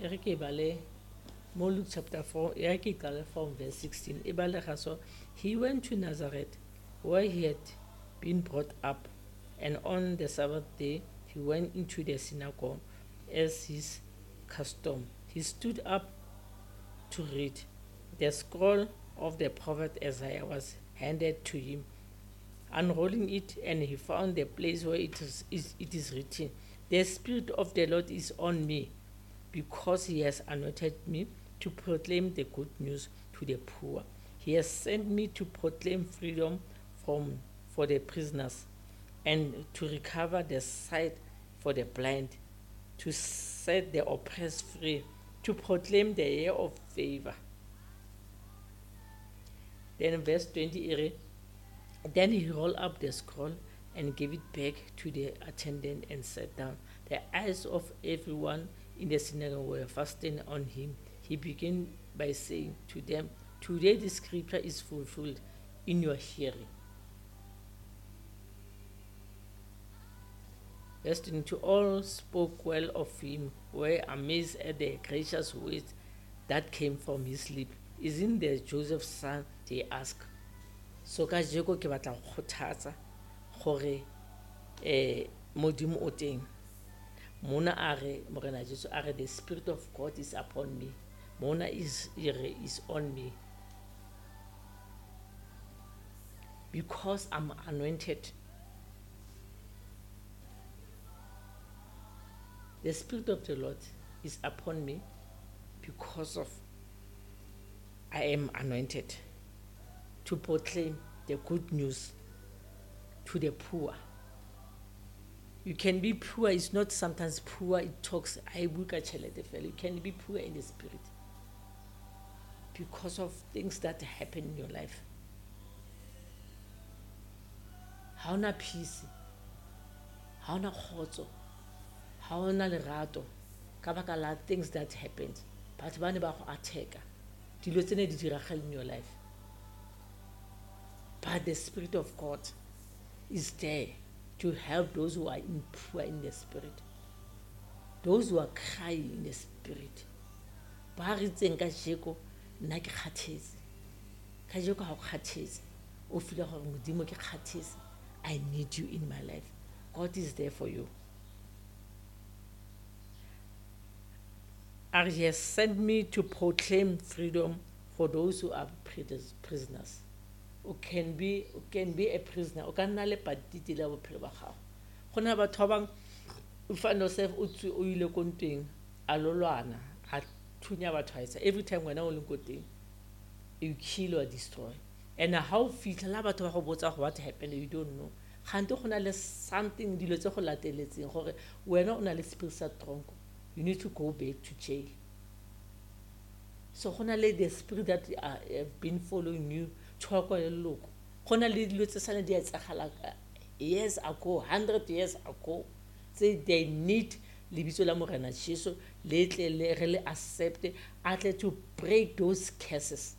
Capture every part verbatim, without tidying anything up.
Erike Bale, Luke chapter four, Erike Bale from verse sixteen. Ibale Haso, he went to Nazareth, where he had been brought up, and on the Sabbath day he went into the synagogue as his custom. He stood up to read. The scroll of the prophet Isaiah was handed to him. Unrolling it, and he found the place where it is, it is written, "The Spirit of the Lord is on me, because he has anointed me to proclaim the good news to the poor. He has sent me to proclaim freedom from, for the prisoners, and to recover the sight for the blind, to set the oppressed free, to proclaim the year of favor." Then verse twenty, then he rolled up the scroll and gave it back to the attendant and sat down. The eyes of everyone in the synagogue were fastened on him. He began by saying to them, "Today the scripture is fulfilled in your hearing." Verse twenty-two, all spoke well of him, were amazed at the gracious words that came from his lips. Isn't there Joseph's son? They asked. So ka jeko ke batla go kgothatsa gore eh modimo o teng. Mona are morena Jesu are the Spirit of God is upon me. Mona is is on me, because I'm anointed. The Spirit of the Lord is upon me because of I am anointed to proclaim the good news to the poor. You can be poor, it's not sometimes poor, it talks, I buka chelete fela. You can be poor in the spirit because of things that happen in your life. How na peace, how na khotso, how na lerato, ka baka la things that happened. But bane ba go attack, dilo tsene di diragala in your life. But the Spirit of God is there to help those who are in poor in the spirit, those who are crying in the spirit. Ba re tseng ka jeko nna ke khathetse, ka jeko ha o khathetse, o feel gore modimo ke khathetse, I need you in my life. God is there for you. And he has sent me to proclaim freedom for those who are prisoners. O can be o can be a prisoner. O can na le patiti la bophelo ba gago. Gona batho ba bang o find yourself o tswe o ile ko nteng a lolwana a thunya batho a every time wena o le ko teng you kill or destroy. And how fitla la batho ba go botsa what happened you don't know. Gante gona le something dilo tse go lateletseng gore wena o na le spirit sa tronko. You need to go back to jail. So gona le the spirit that uh, have been following you. Choko le loko gona le dilo tse sane di a tsagala years ago, one hundred years ago. Say they need lebitso la morena Jesu le tle le re le accept atle to break those curses.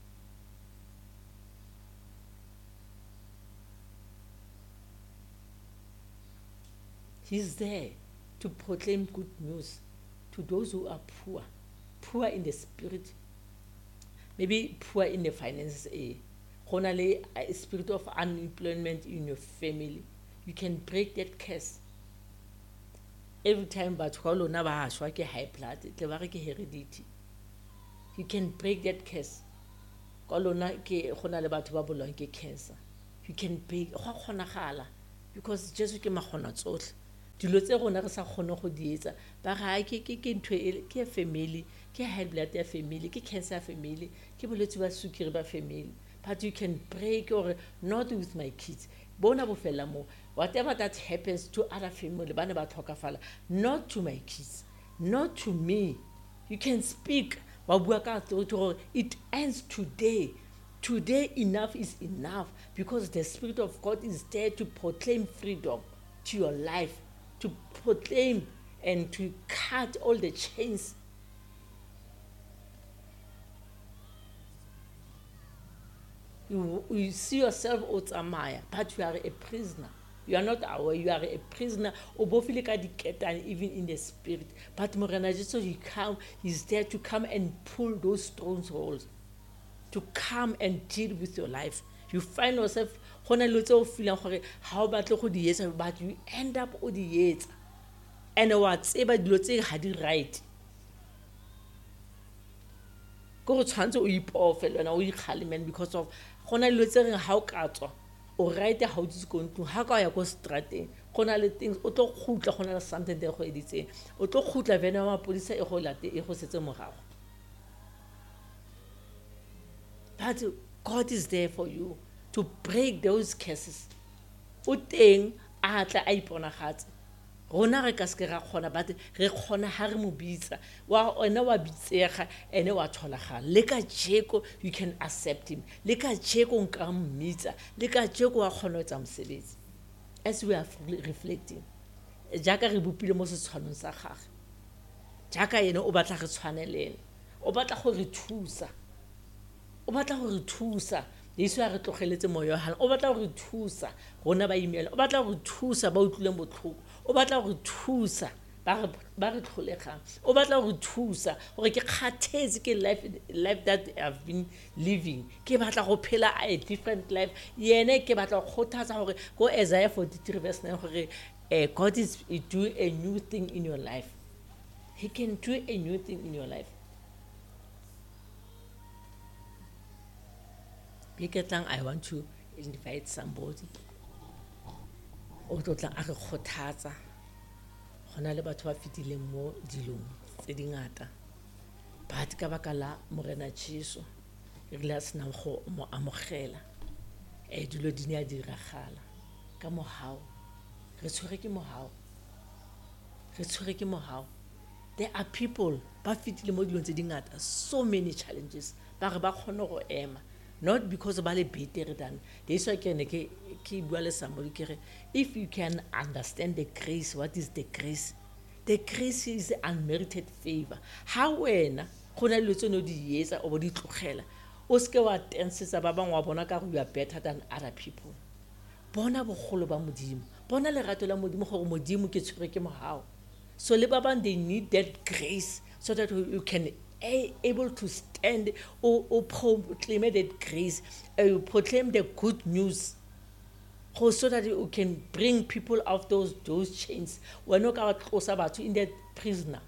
He's there to proclaim good news to those who are poor, poor in the spirit, maybe poor in the finances. Eh? A spirit of unemployment in your family, you can break that curse. Every time but lona ba shwa ke high blood, tle ba re ke heredity. You can break that curse. Ka lona ke gona le batho ba bolwang ke cancer. You can break go kgonagala because Jesu ke magona tsohle. Dilo tse rona re sa kgone go di etsa ba ga ke ke ke ntwe ke family, ke high blood ya family, ke cancer family, ke bolwetse ba sukiri ba family. But you can break or not with my kids. Bona bofela mo. Whatever that happens to other family, bana ba tlhokafala, not to my kids, not to me. You can speak. It ends today. Today enough is enough because the Spirit of God is there to proclaim freedom to your life, to proclaim and to cut all the chains. You, you see yourself Otsamaya, but you are a prisoner. You are not aware, you are a prisoner. Even in the spirit. But Morena Jesu, he come, he's there to come and pull those strongholds, to come and deal with your life. You find yourself, but you end up with the and whatever the had it right. Go chance o ipofela na o ikhalmen because of gona lo tse reng ha o ka tswa o right ha o tse go ntlo ha ka ya go strateng gona le things o tlo khutla gona le something there go editseng o tlo khutla vena ma polisa e go late e go setse morago. But God is there for you to break those curses. O teng a tla a iponagatse rona re ka se ke ra khona but re khona ha re mo bitsa wa ona wa bitsega ene wa tholagala le ka jeko you can accept him le ka jeko nka mmitsa le ka jeko wa khona tsa mosebetsi. As we are reflecting jaka re bopile mo se tshwanong sa gagwe jaka ene o batla re tshwanelele o batla go re thusa o batla go re thusa Yesu a re tlogeletse moyo ha o batla go re thusa rona ba imela o batla go re thusa ba utlwileng botlhoko o batla go re thusa ba re ba re tlholegang o batla go re thusa gore ke kgathetse ke life life that I've been living ke batla go phela a different life yene ke batla go khothatsa gore go Isaiah forty-three verse nine gore uh, God is do a new thing in your life. He can do a new thing in your life. I want to invite somebody. O totla a re khothatsa. Gona le batho ba fitileng mo dilong tse dingata. But ka baka la Morena Jesu re la sna go mo amogela. E dilo di ne a diragala. Ka mohao. Re tshwere ke mohao. Re tshwere ke mohao. There are people ba fitile mo dilong tse dingata, so many challenges. Ba re ba khona go ema. Not because of all better than this I can keep well somebody. If you can understand the grace, what is the grace? The grace is unmerited favor. How when Kona Lutono di years or di tlogela. Oske wa tenses ba bang wa bona ka you are better than other people. Bona bogolo ba modimo. Bona lerato la modimo gore modimo ke tshwere ke mohao. So le ba bang they need that grace so that you can able to stand or, or proclaim that grace, uh, proclaim the good news, so that you can bring people out of those those chains. We're not going to in that prisoner,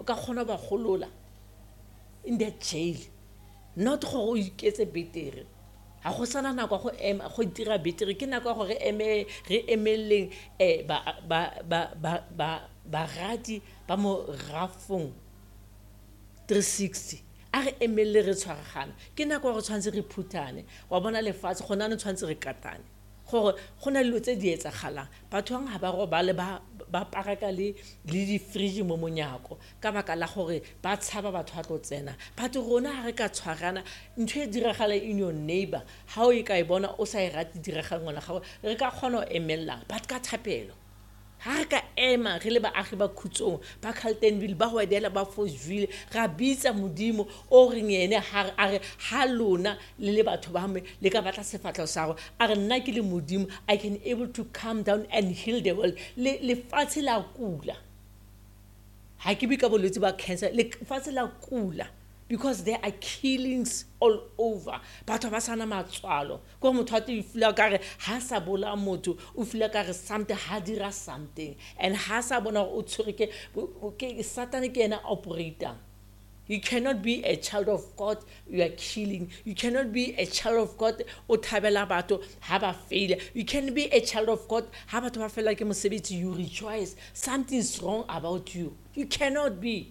in that jail, not how you get a better. Ha go sana na go ema go dira betere ke na go re eme re emeleng eh ba ba ba ba ba rati ba mo rafong three sixty a re emele re tshwaragana ke na go re tshwantse re phutane wa bona lefatshe gona ne tshwantse re katane gore gona le tse di etsagalang batho bang ha ba go ba le ba ba paraka le le di fridge mo monyako ka baka la gore ba tshaba batho ba tlo tsena batho rona ha re ka tshwarana ntwe e diragala in your neighbor ha o e ka e bona o sa e rate diragala ngwana gago re ka kgona o emella but ka thapelo ha ka ema re le ba agi ba khutsong ba Carltonville ba go edela ba Fourchville ga bitsa modimo o reng ene ha a re ha lona le le batho ba me le ka batla sefatlo sa go a re nna ke le modimo I can able to come down and heal the world le le fatshe la kula ha ke bi ka bolwetse ba cancer le fatshe la kula because there are killings all over batho ba sana matswalo go motho a te fila ka re ha sa bola motho o fila ka re something ha dira something and ha sa bona o tshwere ke ke Satan ke ena operator. You cannot be a child of God you are killing. You cannot be a child of God o thabela batho ha ba fail. You can be a child of God ha batho ba fela ke mosebetsi you rejoice. Something is wrong about you. You cannot be.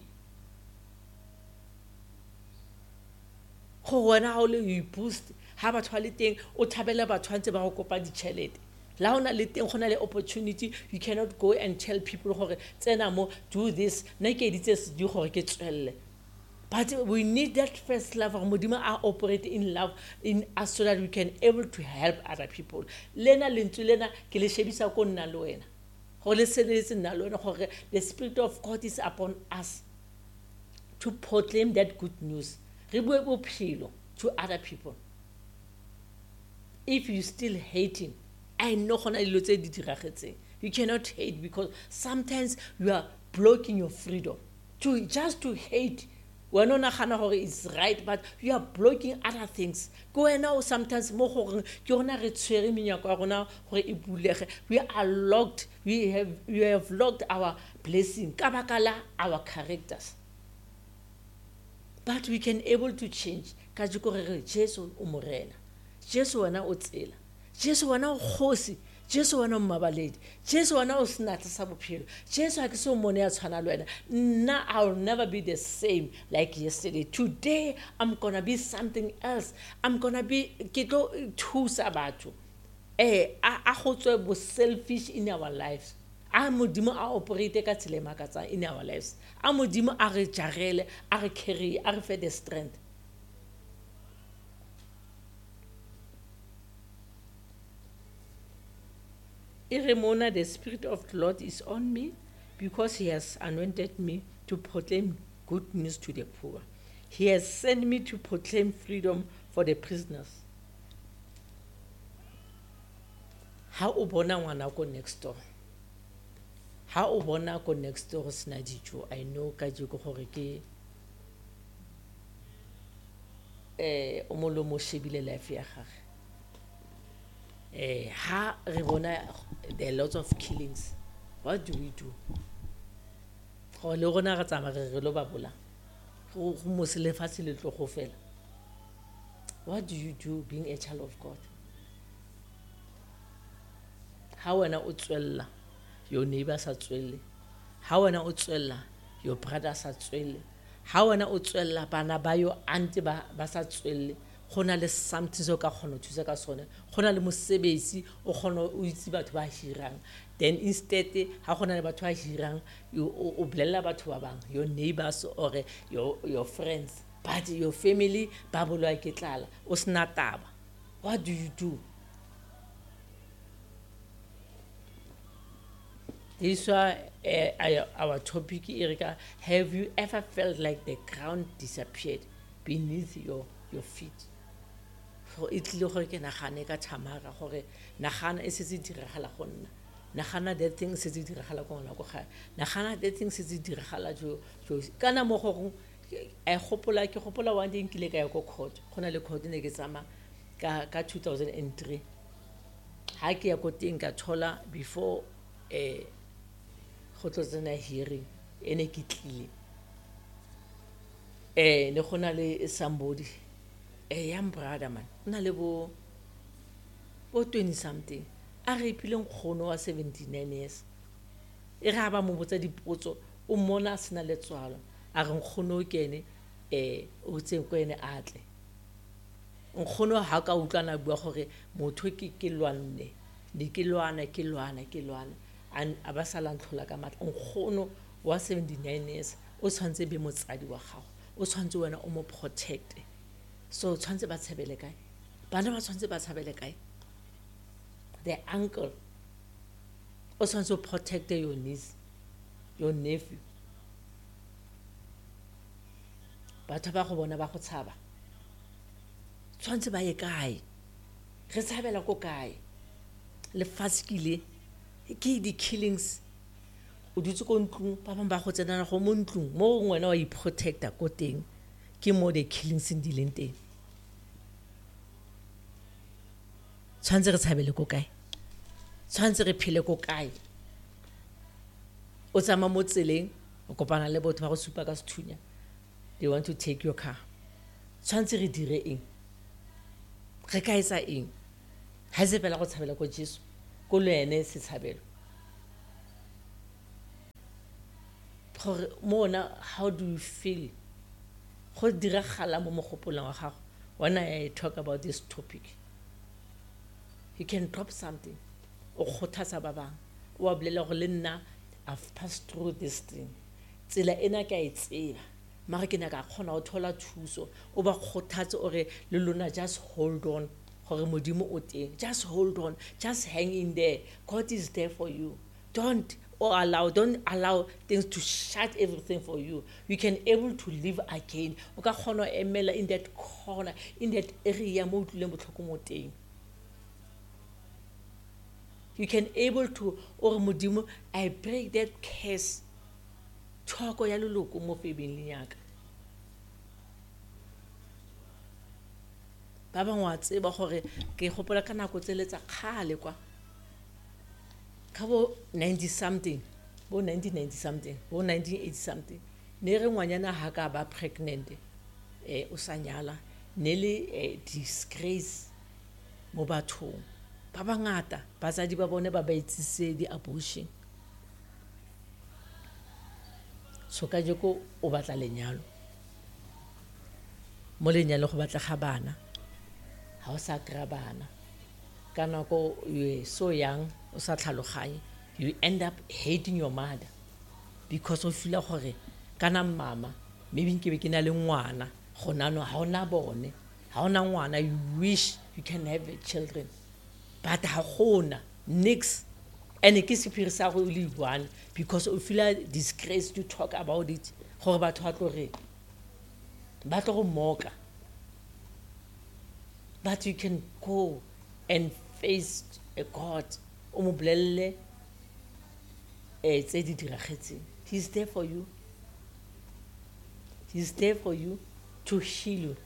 Go wena ha o le you boost ha batho ba le teng o thabela batho ntse ba go kopa ditšhelete la ona le teng gona le opportunity you cannot go and tell people gore tsena mo do this na ke ditse se di gore ke tswelle but we need that first love modimo a operate in love in us so that we can able to help other people lena lentsu lena ke le shebisa ko nna le wena go le seletse nna le wena gore the spirit of God is upon us to proclaim that good news re bue bophelo to other people. If you still hate him I know gona dilo tse di diragetseng. You cannot hate because sometimes you are blocking your freedom. To just to hate, when on a is right, but you are blocking other things. Go and now sometimes more we are locked, we have we have locked our blessing, kabakala our characters. But we can able to change. Kajuko Jesu umorena. Jesu wana otsela. Jesu wana ukhosi. Jesu wana mabaledi. Jesu wana usnata sa bophelo. Jesu ha ke so mone ya tshwana le wena. Now I'll never be the same like yesterday. Today I'm gonna be something else. I'm gonna be ke tlo thusa batho. Eh a a go tswe bo selfish in our lives. A modimo a operate ka tsela makatsa in our lives. A modimo a re jarele, a re carry, a re fe the strength. Iremona, the Spirit of the Lord is on me because he has anointed me to proclaim good news to the poor. He has sent me to proclaim freedom for the prisoners. How ubona ngwana ko next door? How ubona ko next door sna dijo? I know ka jiko gore ke eh o molo mo shebile life ya gagwe. Eh ha re bona there are lots of killings. What do we do? Go le gona ga tsama re re lo ba bola. Go mo se le fatshe le tlo go fela. What do you do being a child of God? How wena o tswella your neighbor sa tswelle? How wena o tswella your brother sa tswelle? How wena o tswella bana ba yo auntie ba ba sa tswelle? Gona le something so ka kgono thusa ka sone. Gona le mosebetsi o kgono o itse batho ba hirang. Then instead ha gona le batho ba hirang you o blella batho ba bang, your neighbors or your your friends, but your family ba bolwa ke tlala o sna taba. What do you do? This is uh, our topic, Erika. Have you ever felt like the ground disappeared beneath your your feet? For it lo gore ke nagane ka thamara gore nagana e se se diragala go nna. Nagana that thing se se diragala go nna go ga. Nagana that thing se se diragala jo jo kana mo go e gopola ke gopola wa ding kile ka ya go court. Gona le court ne ke tsama ka ka two thousand three. Ha ke ya go teng ka thola before eh go tlotsena hearing ene ke tlile. Eh ne gona le somebody eh young brother man na le bo bo twenty something a re ipileng khono wa seventy-nine years e ga ba mo botsa dipotso o mona sena le tswalo a re khono kene eh o tseng ko ene atle nkgono ha ka utlwana bua gore motho ke ke lwanne di ke lwana ke lwana ke lwana an abasala ntlola ka matla nkgono wa seventy-nine years o tshwantse be motsadi wa gago o tshwantse wena o mo protect. So tshwantse ba tshabele kae bana ba tshwantse ba tshabele kae the uncle o tshwantse o protect your niece your nephew batho ba go bona ba go tshaba tshwantse ba ye kae re tshabela ko kae le faskile ke di killings o ditse ko ntlung ba bang ba go tsenana go mo ntlung mo ngwana wa i protector ko teng ke mo the killings in dileng teng tshwantse re tshabele ko kae tshwantse re phele ko kae o tsama mo tseleng o kopana le botho ba go supa ka sethunya they want to take your car tshwantse re dire eng re ka etsa eng ha se pela go tshabela ko Jesu ko le ene se tshabelo gore mona how do you feel go diragala mo mogopolong wa gago when I talk about this topic? You can drop something o khothatsa ba bang o bolela go le nna I've passed through this thing tsela ena ka e tseba mara ke na ka khona o thola thuso o ba khothatse o re le lona just hold on gore modimo o teng just hold on just hang in there God is there for you don't or allow don't allow things to shut everything for you you can able to live again o ka khona emela in that corner in that area mo tlile botlhoko mo teng You can able to, or modimo, I break that curse. Thoko ya leloko mo family ya ka. Ba bangwe wa tseba gore ke gopola ka nako tse le tsa kgale kwa. Ka bo ninety something, bo nineteen ninety something, bo nineteen eighty something. Ne re ngwanyana ha ka ba pregnant eh o sa nyala, ne le eh, disgrace mo bathong. Ba bangata batsadi ba bone ba ba itsise di abortion. So ka jeko o batla lenyalo. Mo lenyalo go batla ga bana. Ha o sa kra bana. Ka nako you so young, o sa tlhaloganye, you end up hating your mother because o feel gore kana mama maybe ke be ke na le ngwana gona no ha ona bone, ha ona ngwana, you wish you can have children but ha gona nix. And ke sephiri sa go le one because o feel disgrace to talk about it gore batho ba tlo re ba tlo go moka. But you can go and face a God o mo bolelle eh tse di diragetseng. He's there for you. He's there for you to heal you.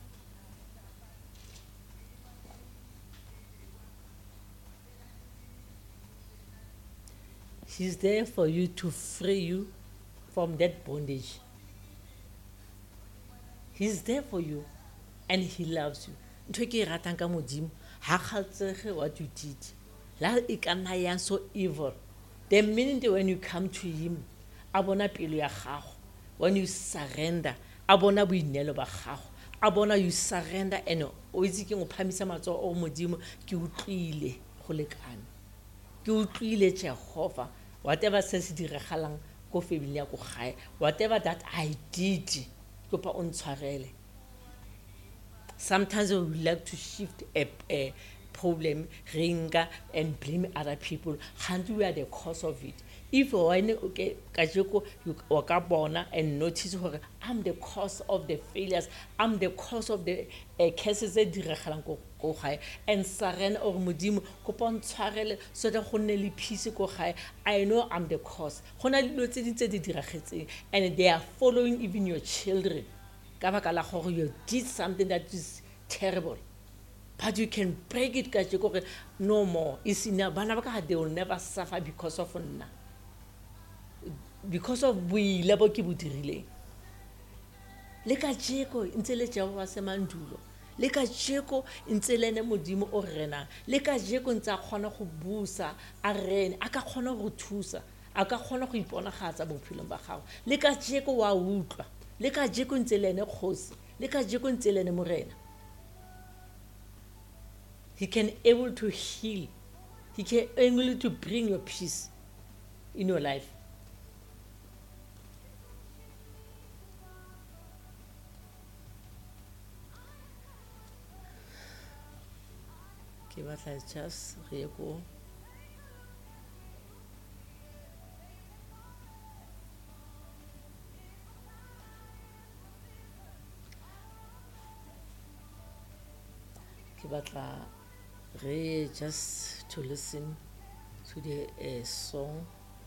He's there for you to free you from that bondage. He's there for you and he loves you. Ntho ke ratang ka modimo ha kgatsege what you did. La e kana yang so evil. The minute when you come to him, a bona pelo ya gago. When you surrender, a bona boinelo ba gago. A bona you surrender and o itse ke go phamisa matso o modimo ke utlwile go lekana. Ke utlwile Jehova whatever says diragalang go family ya go gae, whatever that I did kopa o ntshwarele. Sometimes we would like to shift a, a problem, ringa, and blame other people. And we are the cause of it. If when okay, kajeko you wakabona and notice her, I'm the cause of the failures, I'm the cause of the uh, cases that diragalang go go gae, and surrender or modimo kopa ntshwarele so that go nne le peace go gae. I know I'm the cause. Gona le tse di tse di diragetseng and they are following even your children. You did something that is terrible, but you can break it because no more. They will never suffer because of na. Because of we level ki butirile. Leka jeko intele Jehova se mandulo. Leka jeko intele ne modimo o rena. Leka jeko ntsa kgona go busa a rene aka kgona go thusa aka kgona go iponagatsa bophelo ba gago. Leka jeko wa utlwa. Leka jeko ntselene khosi, leka jeko ntselene morena. He can able to heal. He can able to bring your peace in your life. Ke batla just re go Batla re just to listen to the uh, song.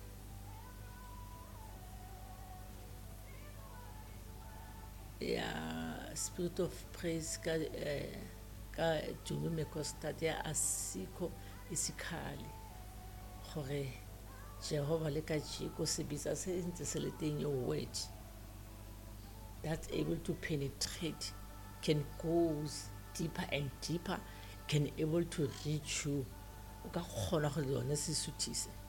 Yeah, spirit of praise ka uh, ka Junume Costa dia asiko isikali gore Jehova le ka jiko se bitsa se ntse se le teng your word that's able to penetrate, can goes deeper and deeper, can able to reach you. O ka kgona go le yone se suthise.